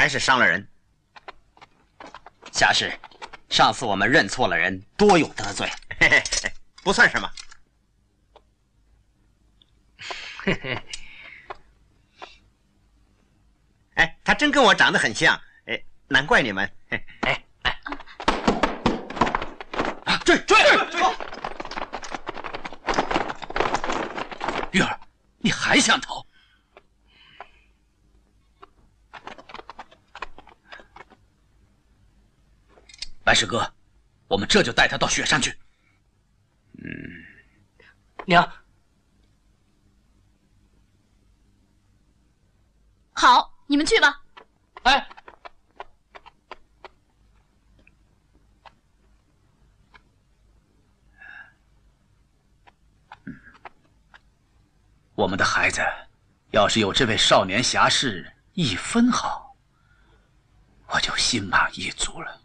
还是伤了人。 侠士，上次我们认错了人，多有得罪。 嘿嘿，不算什么。嘿嘿。哎，他真跟我长得很像，哎，难怪你们。哎， 追！玉儿，你还想逃？白石哥，我们这就带他到雪山去。 娘。 好，你们去吧。 哎， 我们的孩子，要是有这位少年侠士1分好，我就心满意足了。